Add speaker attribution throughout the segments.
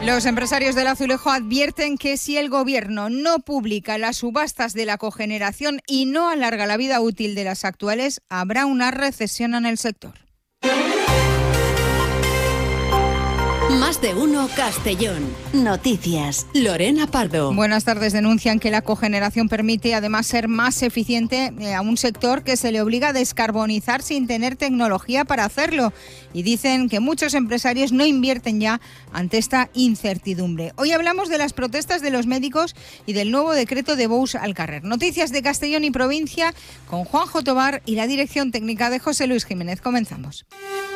Speaker 1: Los empresarios del azulejo advierten que si el Gobierno no publica las subastas de la cogeneración y no alarga la vida útil de las actuales, habrá una recesión en el sector.
Speaker 2: Más de uno Castellón. Noticias. Lorena Pardo.
Speaker 1: Buenas tardes. Denuncian que la cogeneración permite además ser más eficiente a un sector que se le obliga a descarbonizar sin tener tecnología para hacerlo. Y dicen que muchos empresarios no invierten ya ante esta incertidumbre. Hoy hablamos de las protestas de los médicos y del nuevo decreto de Bous al carrer. Noticias de Castellón y provincia con Juanjo Tobar y la dirección técnica de José Luis Jiménez. Comenzamos.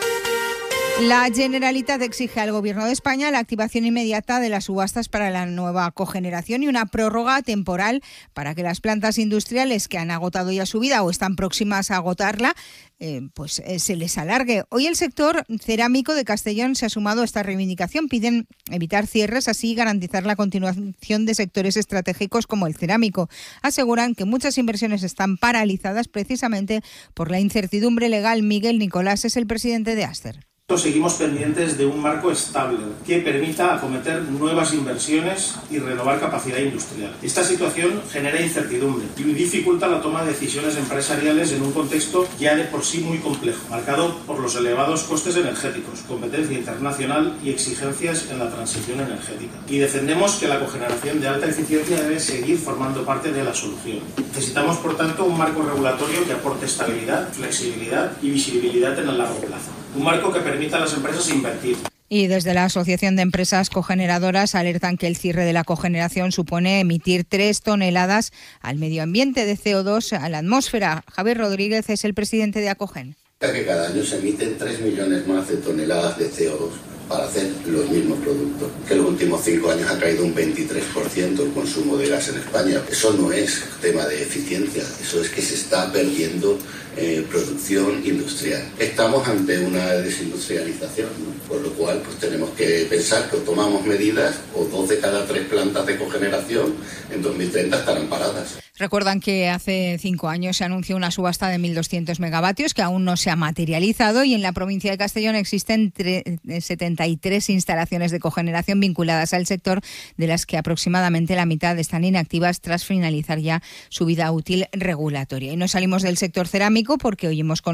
Speaker 1: La Generalitat exige al Gobierno de España la activación inmediata de las subastas para la nueva cogeneración y una prórroga temporal para que las plantas industriales que han agotado ya su vida o están próximas a agotarla, se les alargue. Hoy el sector cerámico de Castellón se ha sumado a esta reivindicación. Piden evitar cierres, así garantizar la continuación de sectores estratégicos como el cerámico. Aseguran que muchas inversiones están paralizadas precisamente por la incertidumbre legal. Miguel Nicolás es el presidente de Aster.
Speaker 3: Seguimos pendientes de un marco estable que permita acometer nuevas inversiones y renovar capacidad industrial. Esta situación genera incertidumbre y dificulta la toma de decisiones empresariales en un contexto ya de por sí muy complejo, marcado por los elevados costes energéticos, competencia internacional y exigencias en la transición energética. Y defendemos que la cogeneración de alta eficiencia debe seguir formando parte de la solución. Necesitamos, por tanto, un marco regulatorio que aporte estabilidad, flexibilidad y visibilidad en el largo plazo. Un marco que permita a las empresas invertir.
Speaker 1: Y desde la Asociación de Empresas Cogeneradoras alertan que el cierre de la cogeneración supone emitir 3 toneladas al medio ambiente de CO2 a la atmósfera. Javier Rodríguez es el presidente de Acogen.
Speaker 4: Que cada año se emiten 3 millones más de toneladas de CO2 para hacer los mismos productos. Que en los últimos 5 años ha caído un 23% el consumo de gas en España. Eso no es tema de eficiencia, eso es que se está perdiendo producción industrial. Estamos ante una desindustrialización, ¿no? Por lo cual pues tenemos que pensar que o tomamos medidas o 2 de cada 3 plantas de cogeneración en 2030 estarán paradas.
Speaker 1: Recuerdan que hace 5 años se anunció una subasta de 1.200 megavatios que aún no se ha materializado y en la provincia de Castellón existen 73 instalaciones de cogeneración vinculadas al sector, de las que aproximadamente la mitad están inactivas tras finalizar ya su vida útil regulatoria. Y no salimos del sector cerámico porque hoy hemos conocido